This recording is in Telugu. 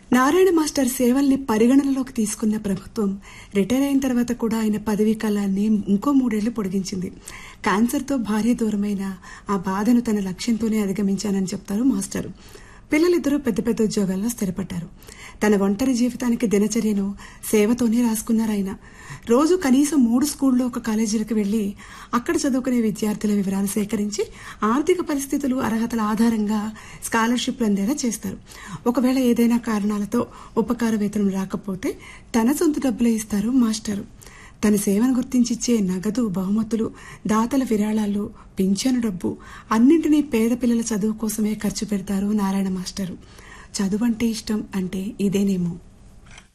నారాయణ మాస్టర్ సేవల్ని పరిగణనలోకి తీసుకున్న ప్రభుత్వం రిటైర్ అయిన తర్వాత కూడా ఆయన పదవీ కాలాన్ని ఇంకో 3 ఏళ్లు పొడిగించింది. క్యాన్సర్తో భార్య దూరమైన ఆ బాధను తన లక్ష్యంతోనే అధిగమించానని చెప్తారు మాస్టర్. పిల్లలిద్దరూ పెద్ద పెద్ద ఉద్యోగాల్లో స్థిరపడ్డారు. తన ఒంటరి జీవితానికి దినచర్యను సేవతోనే రాసుకున్నారాయన. రోజు కనీసం 3 స్కూళ్లు, 1 కాలేజీలకు వెళ్లి అక్కడ చదువుకునే విద్యార్థుల వివరాలు సేకరించి ఆర్థిక పరిస్థితులు, అర్హతల ఆధారంగా స్కాలర్షిప్లు అందేలా చేస్తారు. ఒకవేళ ఏదైనా కారణాలతో ఉపకార వేతనం రాకపోతే తన సొంత డబ్బులే ఇస్తారు మాస్టరు. తన సేవను గుర్తించిచ్చే నగదు, బహుమతులు, దాతల విరాళాలు, పింఛను డబ్బు అన్నింటినీ పేద పిల్లల చదువు కోసమే ఖర్చు పెడతారు నారాయణ మాస్టరు. చదువంటే ఇష్టం అంటే ఇదేనేమో.